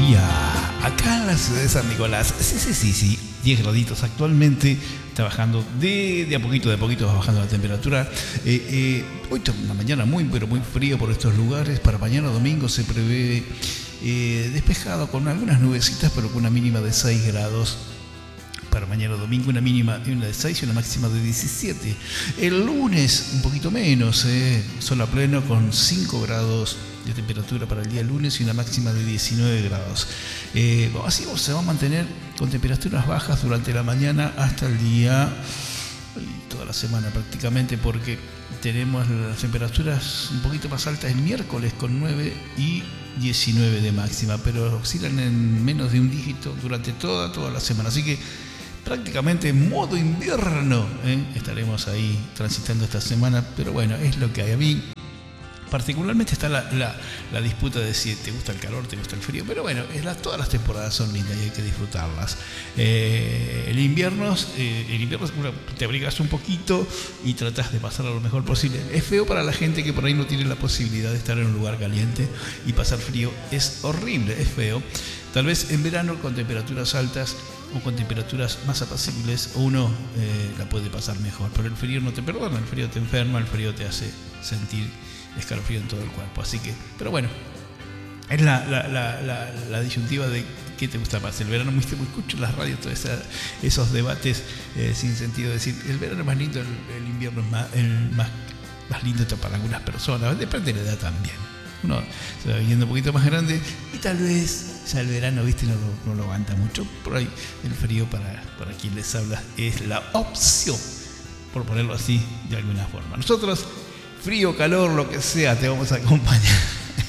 día, acá en la ciudad de San Nicolás. Sí, 10 graditos actualmente. Está bajando de a poquito va bajando la temperatura. Hoy una mañana muy frío por estos lugares. Para mañana domingo se prevé despejado con algunas nubecitas, pero con una mínima de 6 grados. Para mañana domingo una mínima de 6 y una máxima de 17. El lunes un poquito menos, sol a pleno con 5 grados de temperatura para el día lunes y una máxima de 19 grados. Así se va a mantener con temperaturas bajas durante la mañana hasta el día, toda la semana prácticamente, porque tenemos las temperaturas un poquito más altas el miércoles con 9 y 19 de máxima, pero oscilan en menos de un dígito durante toda la semana. Así que prácticamente en modo invierno estaremos ahí transitando esta semana, pero bueno, es lo que hay. A mí particularmente está la disputa de si te gusta el calor, te gusta el frío, pero bueno, todas las temporadas son lindas y hay que disfrutarlas. El invierno te abrigas un poquito y tratas de pasar lo mejor posible. Es feo para la gente que por ahí no tiene la posibilidad de estar en un lugar caliente y pasar frío. Es horrible, es feo. Tal vez en verano con temperaturas altas o con temperaturas más apacibles uno la puede pasar mejor, pero el frío no te perdona, el frío te enferma, el frío te hace sentir escalofrío en todo el cuerpo. Así que, pero bueno, es la disyuntiva de qué te gusta más. El verano, muy escucho en las radios todos esos debates sin sentido, de decir el verano es más lindo, el invierno es más lindo para algunas personas, depende de la edad también. Uno se va viendo un poquito más grande y tal vez ya el verano, no lo aguanta mucho. Por ahí el frío para quien les habla es la opción, por ponerlo así de alguna forma. Nosotros, frío, calor, lo que sea, te vamos a acompañar.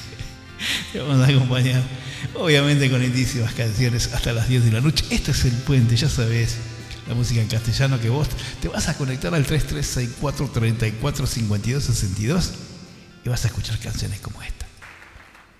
Te vamos a acompañar, obviamente, con lindísimas canciones hasta las 10 de la noche. Esto es El Puente, ya sabes, la música en castellano, que vos te vas a conectar al 3364 34 52 62 y vas a escuchar canciones como esta.